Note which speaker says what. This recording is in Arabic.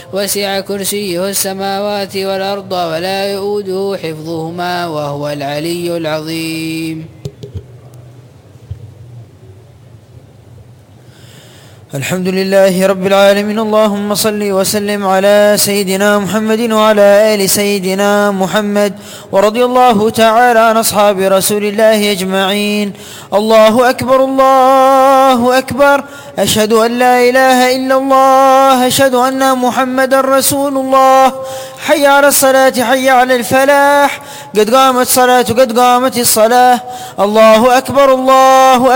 Speaker 1: وسع كرسيه السماوات والأرض ولا يؤوده حفظهما وهو العلي العظيم.
Speaker 2: الحمد لله رب العالمين. اللهم صل وسلم على سيدنا محمد وعلى آل سيدنا محمد، ورضي الله تعالى عن أصحاب رسول الله أجمعين. الله أكبر الله أكبر، أشهد أن لا إله إلا الله، أشهد أن محمدا رسول الله. حي على الصلاة حي على الفلاح، قد قامت الصلاة قد قامت الصلاة. الله أكبر الله